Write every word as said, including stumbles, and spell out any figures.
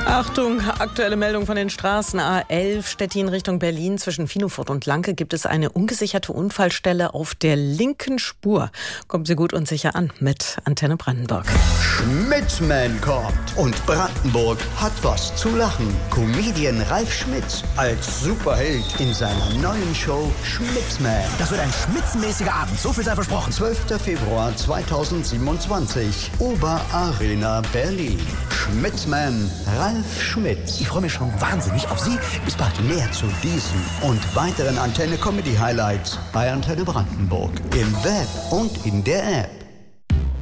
Achtung, aktuelle Meldung von den Straßen. A elf Stettin Richtung Berlin. Zwischen Finofurt und Lanke gibt es eine ungesicherte Unfallstelle auf der linken Spur. Kommen Sie gut und sicher an mit Antenne Brandenburg. Schmitzman kommt und Brandenburg hat was zu lachen. Comedian Ralf Schmitz als Superheld in seiner neuen Show Schmitzman. Das wird ein schmitzenmäßiger Abend, so viel sei versprochen. zwölfter Februar zweitausendsiebenundzwanzig, Oberarena Berlin. Schmitzman, Ralf Schmitz. Ich freue mich schon wahnsinnig auf Sie. Bis bald. Mehr zu diesen und weiteren Antenne Comedy Highlights bei Antenne Brandenburg im Web und in der App.